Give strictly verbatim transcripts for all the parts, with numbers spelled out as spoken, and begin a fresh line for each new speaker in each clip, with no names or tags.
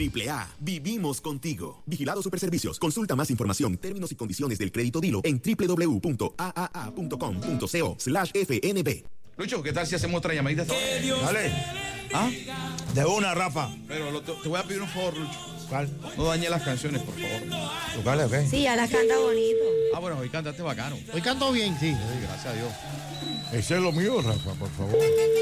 Triple A, vivimos contigo. Vigilado Superservicios. Consulta más información, términos y condiciones del crédito Dilo en doble u doble u doble u punto a a a punto com punto co slash f n b.
Lucho, ¿qué tal si hacemos otra llamadita?
Dale.
¿Ah?
De una, Rafa.
Pero lo, te, te voy a pedir un favor, Lucho.
¿Cuál?
No dañe las canciones, por favor.
¿Cuál es?
Sí, ya las canta bonito.
Ah, bueno, hoy cantaste bacano.
Hoy canto bien, sí.
Sí, gracias a Dios.
Ese es lo mío, Rafa, por favor.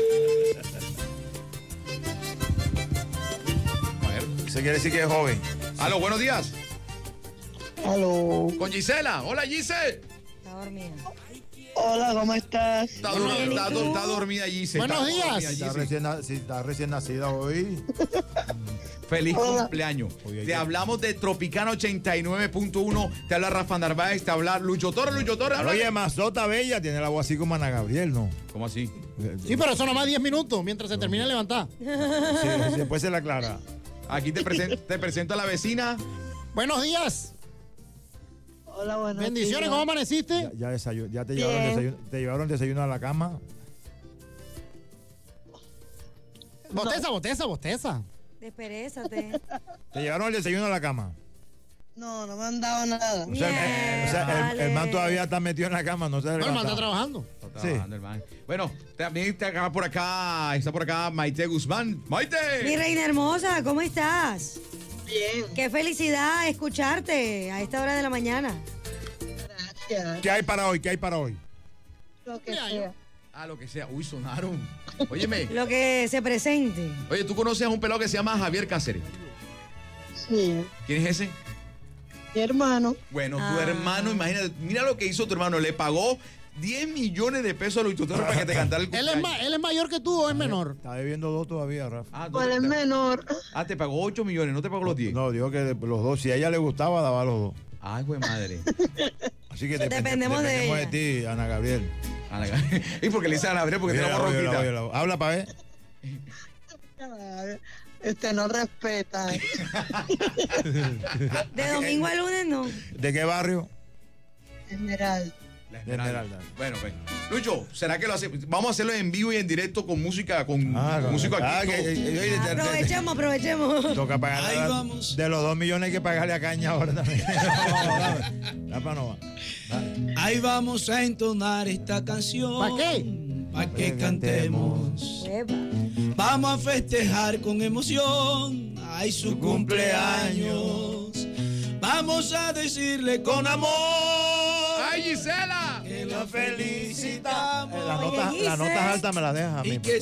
A ver.
Eso quiere decir que es joven.
Aló, buenos días.
Aló.
Con Gisela. Hola, Gise.
Está dormida.
Hola, ¿cómo estás?
Está, dur-
Bien, ¿y
está,
tú?
dur- está dormida Gise.
Buenos
Está
días.
dormida,
Está
Gise.
recién, na- sí, está recién nacida hoy.
Feliz
Hola.
cumpleaños.
Oye,
Te
ya.
hablamos de Tropicana ochenta y nueve punto uno. Te habla Rafa Narváez. Te habla Lucho Torres. Lucho Torres. habla.
Oye, Mazota Bella tiene la voz así como Ana Gabriel, ¿no?
¿Cómo así?
Sí, pero eso nomás diez minutos mientras se termina de levantar.
Sí, sí, después se la aclara.
Aquí te, presen- te presento a la vecina.
Buenos días.
Hola, buenos
Bendiciones,
días.
¿cómo amaneciste?
Ya, ya, desayu- ya te, llevaron
Bien.
desayuno, te llevaron desayuno a la cama.
Boteza, boteza, boteza.
Desperésate.
Te llevaron el desayuno a la cama.
No, no me han dado nada.
O sea, eh, o sea, el, el man todavía está metido en la cama, no se
No, el man
levanta.
está trabajando.
Está
Sí.
trabajando el man. Bueno, también está acá por acá, está por acá Maite Guzmán. ¡Maite!
Mi reina hermosa, ¿cómo estás?
Bien,
Qué felicidad escucharte a esta hora de la mañana.
gracias.
¿Qué hay para hoy? ¿Qué hay para hoy?
Lo que
Mira,
sea.
Ah, lo que sea. Uy, sonaron. Óyeme.
Lo que se presente.
Oye, ¿tú conoces a un pelado que se llama Javier Cáceres?
Sí,
¿Quién es ese?
mi hermano.
Bueno, tu
Ah.
hermano, imagínate, mira lo que hizo tu hermano. Le pagó diez millones de pesos a Luis Torres para que te cantara el
¿Él
cumpleaños.
es, ma- ¿Él es mayor que tú o es menor?
Está bebiendo dos todavía, Rafa.
Ah, no,
¿Cuál es
te,
menor?
ah, te pagó ocho millones, no te pagó los diez.
No, dijo que de- los dos, si a ella le gustaba, daba los dos.
Ay, güey, madre.
Así que depende-
Dependemos de
dependemos de,
ella.
ti, Ana Gabriel.
Ana Gabriel. ¿Y por qué le dice a Ana Gabriel? Porque tiene la
Óyela,
voz
óyela,
rojita.
óyela. Habla para ver.
Ay, Usted no respeta.
De domingo a lunes no.
¿De qué barrio?
Esmeralda.
La
De Esmeralda.
Bueno, pues. Lucho, ¿será que lo hacemos? Vamos a hacerlo en vivo y en directo con música, con
Ah, con-
músico aquí.
ah,
todo.
que- que- oye, te- te-
Aprovechemos, aprovechemos.
Toca pagar
Ahí
la-
vamos.
de los dos millones hay que pagarle a Caña ahora también. Rafa no va. Dale.
Ahí vamos a entonar esta canción.
¿Pa' qué?
Pa' que cantemos.
Epa.
Vamos a festejar con emoción. Ay, su cumpleaños. Vamos a decirle con amor.
¡Ay, Gisela!
Que la felicitamos.
Las notas, las notas altas me las dejas a mí.
Y que